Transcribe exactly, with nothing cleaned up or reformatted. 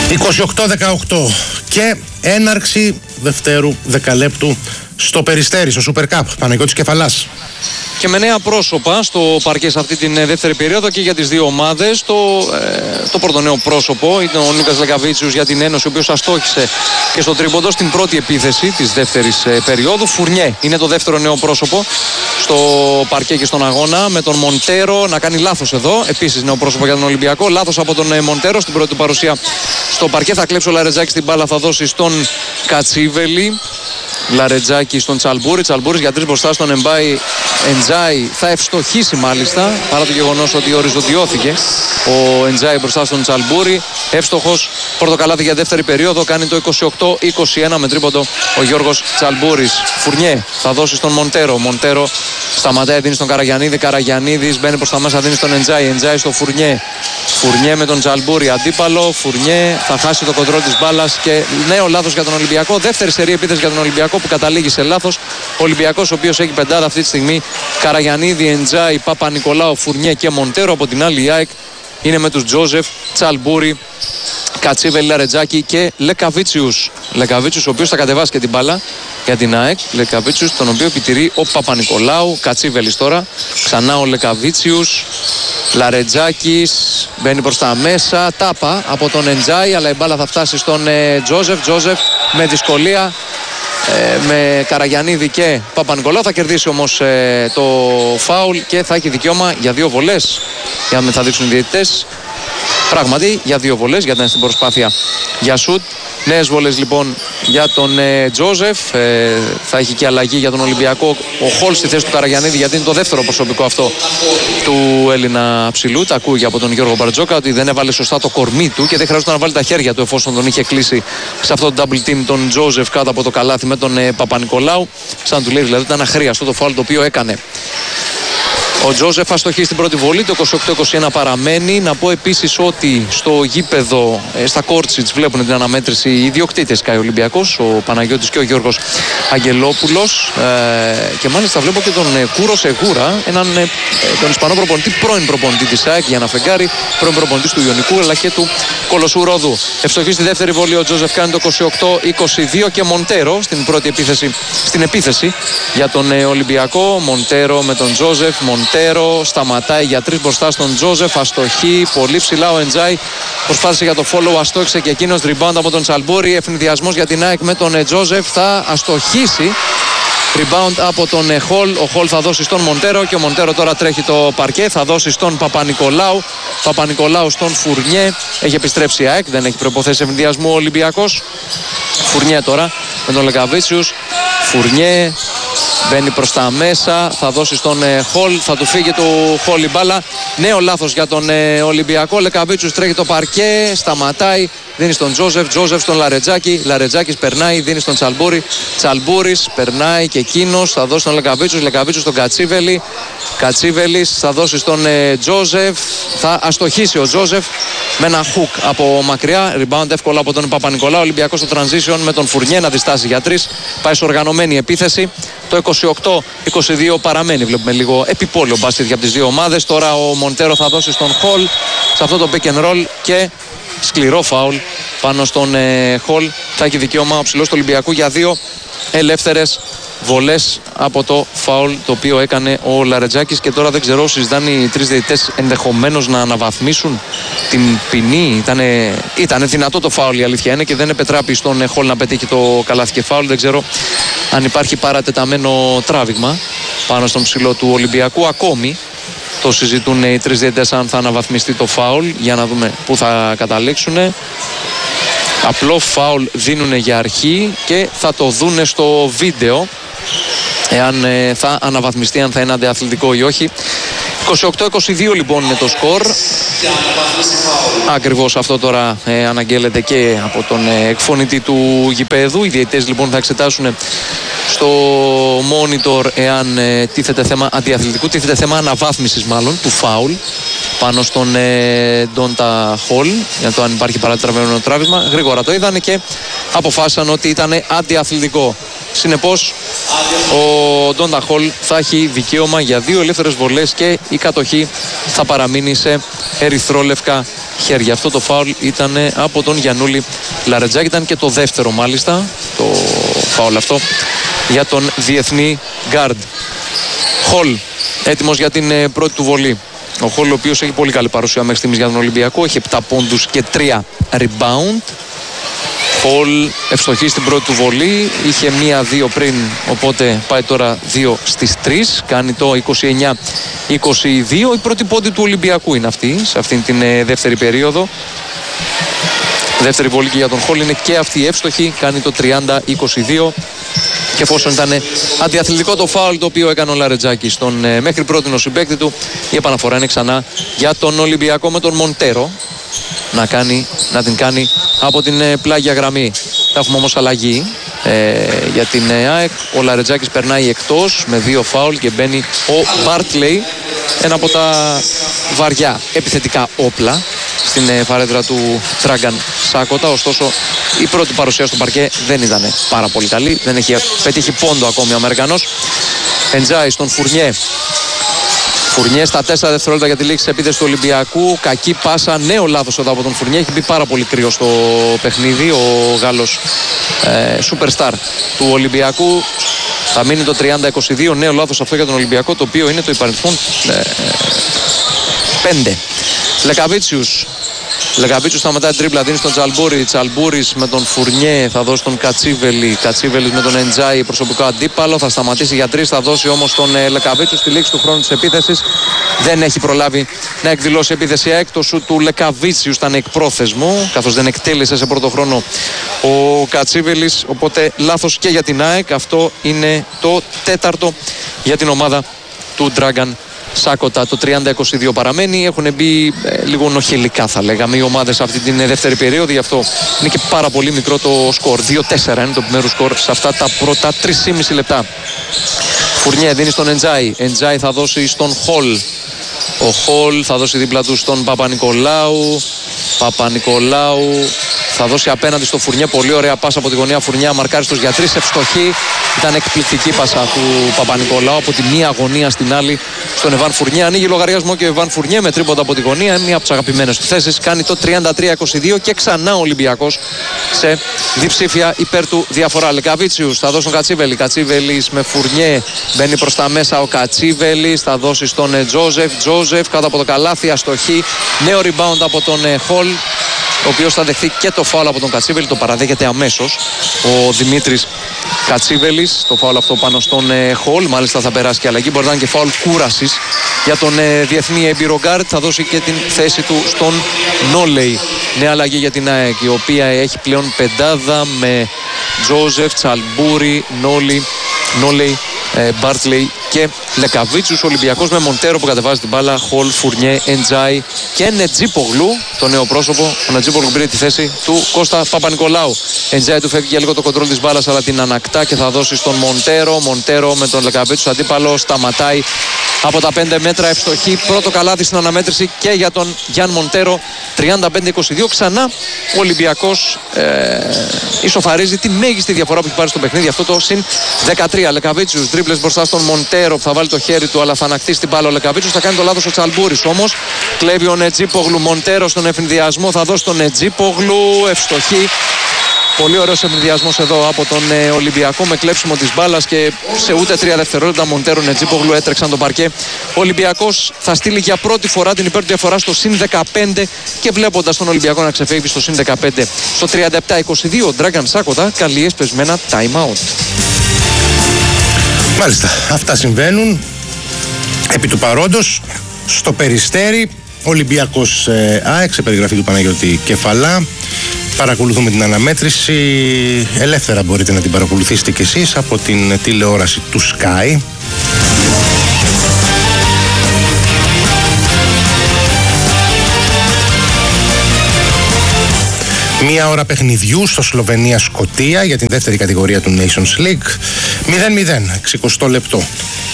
είκοσι οκτώ δεκαοκτώ και έναρξη δευτέρου δεκαλέπτου στο Περιστέρι, στο Super Cup. Παναγιώτης Κεφαλάς. Και με νέα πρόσωπα στο παρκέ σε αυτή την δεύτερη περίοδο και για τις δύο ομάδες. Το, ε, το πρώτο νέο πρόσωπο ήταν ο Νίκας Λεκαβίτσιους για την Ένωση, ο οποίος αστόχησε και στο τρίποντο στην πρώτη επίθεση της δεύτερης ε, περίοδου. Φουρνιέ είναι το δεύτερο νέο πρόσωπο στο παρκέ και στον αγώνα, με τον Μοντέρο να κάνει λάθος εδώ. Επίσης νέο πρόσωπο για τον Ολυμπιακό. Λάθος από τον ε, Μοντέρο στην πρώτη του παρουσία στο παρκέ. Θα κλέψει ο Λαρετζάκης την μπάλα, θα δώσει στον Κατσίβελη. Λαρετζάκη στον Τσαλμπούρη. Τσαλμπούρης για τρεις μπροστά στον Εμπάι. Εντζάι θα ευστοχίσει μάλιστα, παρά το γεγονός ότι οριζοντιώθηκε ο Εντζάι μπροστά στον Τσαλμπούρη. Εύστοχος, πορτοκαλάδι για δεύτερη περίοδο. Κάνει το είκοσι οκτώ είκοσι ένα με τρίποντο ο Γιώργος Τσαλμπούρης. Φουρνιέ θα δώσει στον Μοντέρο. Μοντέρο σταματάει, δίνει στον Καραγιαννίδη. Καραγιαννίδης μπαίνει προς τα μέσα, δίνει στον Εντζάι. Εντζάι στο Φουρνιέ. Φουρνιέ με τον Τσαλμπούρη αντίπαλο. Φουρνιέ θα χάσει το κοντρόλ της μπάλας και νέο λάθος για τον Ολυμπιακό. Δεύτερη σερή επίθεση για τον Ολυμπιακό που καταλήγει σε λάθος. Ο Ολυμπιακός, ο οποίος έχει πεντάδα αυτή τη στιγμή. Καραγιαννίδη, Εντζάι, Παπα-Νικολάου, Φουρνιέ και Μοντέρο. Από την άλλη η ΑΕΚ είναι με τους Τζόζεφ, Τσαλμπούρη, Κατσίβελη, Λαρετζάκη και Λεκαβίτσιους. Λεκαβίτσιους, ο οποίος θα κατεβάσει και την μπάλα για την ΑΕΚ. Λεκαβίτσιους, τον οποίο επιτηρεί ο Παπα-Νικολάου. Κατσίβελης τώρα. Ξανά ο Λεκαβίτσιους. Λαρετζάκης μπαίνει προς τα μέσα. Τάπα από τον Εντζάι, αλλά η μπάλα θα φτάσει στον ε, Τζόζεφ. Τζόζεφ με δυσκολία. Ε, με Καραγιαννίδη και Παπα-Νικολάου. Θα κερδίσει όμως ε, το φάουλ και θα έχει δικαίωμα για δύο βολές. Για να θα δείξουν οι διαιτητές. Πράγματι για δύο βολές, γιατί είναι στην προσπάθεια για σουτ. Νέες βολές λοιπόν για τον ε, Τζόζεφ. Ε, θα έχει και αλλαγή για τον Ολυμπιακό. Ο Χολ στη θέση του Καραγιαννίδη, γιατί είναι το δεύτερο προσωπικό αυτό του Έλληνα ψηλού. Τα ακούγει από τον Γιώργο Μπαρτζόκα ότι δεν έβαλε σωστά το κορμί του και δεν χρειάζεται να βάλει τα χέρια του, εφόσον τον είχε κλείσει σε αυτό το double team τον Τζόζεφ κάτω από το καλάθι με τον ε, Παπα-Νικολάου. Σαν του λέει δηλαδή ήταν αχρίαστο το φάουλ το οποίο έκανε. Ο Τζόζεφ αστοχεί στην πρώτη βολή, το είκοσι οκτώ είκοσι ένα παραμένει. Να πω επίσης ότι στο γήπεδο, στα Κόρτσιτς, βλέπουν την αναμέτρηση οι ιδιοκτήτες Κάι Ολυμπιακός, ο Παναγιώτης και ο Γιώργος Αγγελόπουλος. Ε, και μάλιστα βλέπω και τον ε, Κούρο Σεγούρα, έναν, ε, τον Ισπανό προπονητή, πρώην προπονητή της ΑΕΚ, για να φεγγάρει, πρώην προπονητής του Ιωνικού αλλά και του Κολοσσού Ρόδου. Ευστοχεί στη δεύτερη βολή ο Τζόζεφ, κάνει το είκοσι οκτώ είκοσι δύο και Μοντέρο στην πρώτη επίθεση, στην επίθεση για τον ε, Ολυμπιακό. Μοντέρο με τον Τζόζεφ. Μοντέρο σταματάει για τρεις μπροστά στον Τζόζεφ. Αστοχή, πολύ ψηλά ο Εντζάι. Προσπάθησε για το follow, αστόχησε και εκείνος. Rebound από τον Τσαλμπούρη. Ευνηδιασμός για την ΑΕΚ με τον Τζόζεφ. Θα αστοχίσει. Rebound από τον Χολ. Ο Χολ θα δώσει στον Μοντέρο και ο Μοντέρο τώρα τρέχει το παρκέ. Θα δώσει στον Παπα-Νικολάου. Παπα-Νικολάου στον Φουρνιέ. Έχει επιστρέψει η ΑΕΚ. Δεν έχει προποθέσει ευνηδιασμού ο Ολυμπιακός. Φουρνιέ τώρα με τον Λεκαβίτσιους. Φουρνιέ. Μπαίνει προς τα μέσα, θα δώσει στον ε, Χολ, θα του φύγει του Χολ η μπάλα. Νέο λάθος για τον ε, Ολυμπιακό. Λεκαβίτσιους τρέχει το παρκέ, σταματάει, δίνει στον Τζόζεφ, Τζόζεφ στον Λαρετζάκη. Λαρετζάκης περνάει, δίνει στον Τσαλμπούρη. Τσαλμπούρης περνάει και εκείνος, θα δώσει στον Λεκαβίτσιους. Λεκαβίτσιους στον Κατσίβελη. Κατσίβελης θα δώσει στον ε, Τζόζεφ. Θα αστοχίσει ο Τζόζεφ με ένα hook από μακριά. Rebound εύκολα από τον Παπα-Νικολάου. Ολυμπιακός στο transition με τον Φουρνιέ να διστάσει για τρεις. Πάει σε οργανωμένη επίθεση. Το είκοσι οκτώ είκοσι δύο παραμένει. Βλέπουμε λίγο επιπόλαιο μπάσκετ για τις δύο ομάδες. Τώρα ο Μοντέρο θα δώσει στον Χολ σε αυτό το pick and roll και σκληρό φάουλ πάνω στον ε, Χολ. Θα έχει δικαίωμα ο ψηλός του Ολυμπιακού για δύο ελεύθερες βολές από το φάουλ το οποίο έκανε ο Λαρετζάκης. Και τώρα δεν ξέρω, συζητάνε οι τρεις διαιτητές ενδεχομένως να αναβαθμίσουν την ποινή. Ήτανε, ήτανε δυνατό το φάουλ, η αλήθεια είναι, και δεν επετράπει στον Χολ να πετύχει το καλάθι και φάουλ. Δεν ξέρω αν υπάρχει παρατεταμένο τράβηγμα πάνω στον ψηλό του Ολυμπιακού. Ακόμη το συζητούν οι τρεις διαιτητές αν θα αναβαθμιστεί το φάουλ, για να δούμε πού θα καταλήξουν. Απλό φάουλ δίνουν για αρχή και θα το δούνε στο βίντεο εάν ε, θα αναβαθμιστεί, αν θα είναι αντιαθλητικό ή όχι. είκοσι οκτώ είκοσι δύο λοιπόν είναι το σκορ. Ακριβώς αυτό τώρα ε, αναγγέλλεται και από τον ε, εκφωνητή του γηπέδου. Οι διαιτητές λοιπόν θα εξετάσουν στο monitor εάν ε, τίθεται θέμα αντιαθλητικού, τίθεται θέμα αναβάθμισης μάλλον του φάουλ πάνω στον ε, Ντόντα Χολ, για το αν υπάρχει παρατετραμένο τράβημα. Γρήγορα το είδανε και αποφάσισαν ότι ήταν αντιαθλητικό. Συνεπώς ο Ντόντα Χολ θα έχει δικαίωμα για δύο ελεύθερες βολές και η κατοχή θα παραμείνει σε ερυθρόλευκα χέρια. Αυτό το φάουλ ήταν από τον Γιαννούλη Λαρετζάκη, ήταν και το δεύτερο μάλιστα το φάουλ αυτό για τον διεθνή γκάρντ. Χολ έτοιμος για την πρώτη του βολή. Ο Χολ, ο οποίος έχει πολύ καλή παρουσία μέχρι στιγμής για τον Ολυμπιακό, έχει επτά πόντους και τρία rebound. Χολ ευστοχή στην πρώτη του βολή, είχε μία δύο πριν, οπότε πάει τώρα δύο στις τρεις, κάνει το είκοσι εννιά είκοσι δύο. Η πρώτη πόντη του Ολυμπιακού είναι αυτή, σε αυτήν την ε, δεύτερη περίοδο. Δεύτερη βολή και για τον Χολ είναι και αυτή εύστοχη, κάνει το τριάντα είκοσι δύο. Και εφόσον ήταν αντιαθλητικό το φάουλ το οποίο έκανε ο Λαρετζάκης στον ε, μέχρι πρώτην συμπαίκτη του, η επαναφορά είναι ξανά για τον Ολυμπιακό με τον Μοντέρο να, κάνει, να την κάνει από την ε, πλάγια γραμμή. Θα έχουμε όμως αλλαγή ε, για την ε, ΑΕΚ. Ο Λαρετζάκης περνάει εκτός με δύο φάουλ και μπαίνει ο Μπάρτλεϊ, ένα από τα βαριά επιθετικά όπλα στην ε, φαρέτρα του Dragan Sakota. Ωστόσο η πρώτη παρουσία στο παρκέ δεν ήταν πάρα πολύ καλή, δεν έχει πετύχει πόντο ακόμη ο Αμερικανός. Εντζάι στον Φουρνιέ. Φουρνιέ στα τέσσερα δευτερόλεπτα για τη λήξη της επίθεσης του Ολυμπιακού. Κακή πάσα, νέο λάθος εδώ από τον Φουρνιέ. Έχει μπει πάρα πολύ κρύο στο παιχνίδι ο Γάλλος ε, superstar του Ολυμπιακού. Θα μείνει το τριάντα είκοσι δύο, νέο λάθος αυτό για τον Ολυμπιακό, το οποίο είναι το υπαριθμόν ε, πέντε. Λεκαβίτσιους. Λεκαβίτσιους σταματάει τρίπλα, δίνει στον Τσαλμπούρη. Τσαλμπούρης με τον Φουρνιέ, θα δώσει τον Κατσίβελη. Κατσίβελης με τον Εντζάι, προσωπικό αντίπαλο. Θα σταματήσει για τρεις, θα δώσει όμως τον Λεκαβίτσιου στη λήξη του χρόνου της επίθεσης. Δεν έχει προλάβει να εκδηλώσει επίθεση. Έκτος του Λεκαβίτσιου ήταν εκπρόθεσμο, καθώς δεν εκτέλεσε σε πρώτο χρόνο ο Κατσίβελης. Οπότε λάθος και για την ΑΕΚ. Αυτό είναι το τέταρτο για την ομάδα του Dragan Sakota. Το τριάντα είκοσι δύο παραμένει. Έχουν μπει ε, λίγο νοχελικά, θα λέγαμε, οι ομάδες αυτή την ε, δεύτερη περίοδο. Γι' αυτό είναι και πάρα πολύ μικρό το σκορ. δύο τέσσερα είναι το επιμέρους σκορ σε αυτά τα πρώτα τρία και μισό λεπτά. Φουρνιέ δίνει στον Εντζάι. Εντζάι θα δώσει στον Χολ. Ο Χολ θα δώσει δίπλα του στον Παπα-Νικολάου. Παπα-Νικολάου θα δώσει απέναντι στο Φουρνιέ. Πολύ ωραία πάσα από τη γωνία. Φουρνιά μαρκάριστος για τρεις, ευστοχή. Ήταν εκπληκτική πάσα του Παπα-Νικολάου από τη μία γωνία στην άλλη στον Εβάν Φουρνιέ. Ανοίγει λογαριασμό και ο Εβάν Φουρνιέ με τρίποντα από τη γωνία. Μία από τις αγαπημένες του θέσεις. Κάνει το τριάντα τρία είκοσι δύο και ξανά ο Ολυμπιακός σε διψήφια υπέρ του διαφορά. Λεκαβίτσιους θα δώσει τον Κατσίβελη. Κατσίβελης με Φουρνιέ. Μπαίνει προς τα μέσα ο Κατσίβελης. Θα δώσει στον Τζόζεφ. Τζόζεφ κάτω από το καλάθι. Αστοχή. Νέο rebound από τον Χολ, ο οποίος θα δεχθεί και το φάουλ από τον Κατσίβελη. Το παραδέχεται αμέσως ο Δημήτρης Κατσίβελης. Το φάουλ αυτό πάνω στον ε, Χολ. Μάλιστα θα περάσει και αλλαγή. Μπορεί να είναι και φάουλ κούρασης για τον ε, διεθνή εμπειρογκάρτ. Θα δώσει και την θέση του στον Νόλεϊ. Νέα αλλαγή για την ΑΕΚ, η οποία έχει πλέον πεντάδα με Τζόζεφ, Τσαλμπούρη, Νόλι, Νόλεϊ, ε, Μπάρτλεϊ και Λεκαβίτσιους. Ο Ολυμπιακός με Μοντέρο που κατεβάζει την μπάλα, Χολ, Φουρνιέ, Εντζάι και Νετζίπογλου, το νέο πρόσωπο. Ο Νετζίπογλου πήρε τη θέση του Κώστα Παπα-Νικολάου. Εντζάι του φεύγει για λίγο το κοντρόλ της μπάλας, αλλά την ανακτά και θα δώσει στον Μοντέρο. Μοντέρο με τον Λεκαβίτσιου αντίπαλο, σταματάει από τα πέντε μέτρα, ευστοχή. Πρώτο καλάθι στην αναμέτρηση και για τον Γιάν Μοντέρο. τριάντα πέντε είκοσι δύο. Ξανά ο Ολυμπιακός ε, ισοφαρίζει τη μέγιστη διαφορά που έχει πάρει στο παιχνίδι. Αυτό το συν δεκατρία. Λεκαβίτσιους τρίπλες μπροστά στον Μοντέρο που θα βάλει το χέρι του, αλλά θα ανακτήσει την μπάλα ο Λεκαβίτσιους. Θα κάνει το λάθος ο Τσαλμπούρης όμως. Κλέβει ο Νετζίπογλου. Μοντέρο στον εφηνδιασμό. Θα δώσει τον Νετζίπογλου. Ευστοχή. Πολύ ωραίος ευνηδιασμός εδώ από τον ε, Ολυμπιακό με κλέψιμο της μπάλας και σε ούτε τρία δευτερόλεπτα Μοντέρο, Νετζίπογλου έτρεξαν το παρκέ. Ο Ολυμπιακός θα στείλει για πρώτη φορά την υπέρ του διαφορά στο συν δεκαπέντε και βλέποντας τον Ολυμπιακό να ξεφεύγει στο συν δεκαπέντε στο τριάντα επτά είκοσι δύο. Dragan Sakota, καλή εσπεσμένα time out. Μάλιστα, αυτά συμβαίνουν επί του παρόντος στο Περιστέρι. Ολυμπιακός ε, ΑΕΚ, σε περιγραφή του Παναγιώτη Κεφαλά. Παρακολουθούμε την αναμέτρηση. Ελεύθερα μπορείτε να την παρακολουθήσετε κι εσείς από την τηλεόραση του Sky. Μία ώρα παιχνιδιού στο Σλοβενία-Σκωτία για την δεύτερη κατηγορία του Nations League. μηδέν μηδέν, εξηκοστό λεπτό.